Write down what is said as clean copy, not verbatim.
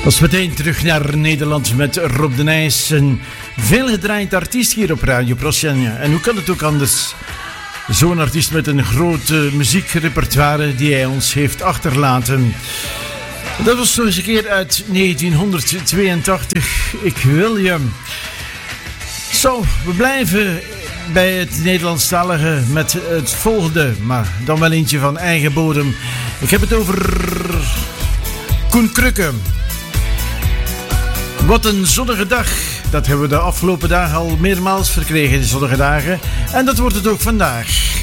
Was meteen terug naar Nederland met Rob de Nijs. Een veelgedraaid artiest hier op Radio Prosciano. En hoe kan het ook anders? Zo'n artiest met een groot muziekrepertoire die hij ons heeft achterlaten. Dat was nog eens een keer uit 1982. Ik wil je. Zo, we blijven bij het Nederlandstalige met het volgende. Maar dan wel eentje van eigen bodem. Ik heb het over Koen Krukke. Wat een zonnige dag. Dat hebben we de afgelopen dagen al meermaals verkregen, de zonnige dagen. En dat wordt het ook vandaag.